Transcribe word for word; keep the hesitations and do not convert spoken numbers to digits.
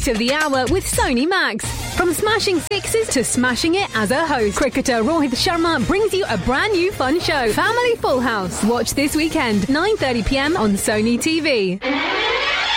Tweet of the Hour with Sony Max. From smashing sixes to smashing it as a host, cricketer Rohit Sharma brings you a brand new fun show, Family Full House. Watch this weekend, nine thirty p m on Sony T V.